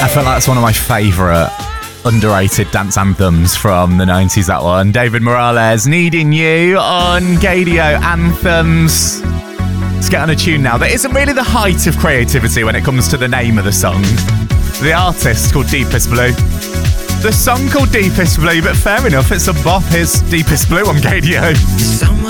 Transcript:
I feel like that's one of my favourite underrated dance anthems from the 90s, that one. David Morales, Needing You on Gaydio Anthems. Let's get on a tune now. That isn't really the height of creativity when it comes to the name of the song. The artist called Deepest Blue. The song called Deepest Blue, but fair enough, it's a bop. Here's Deepest Blue on Gaydio. Someone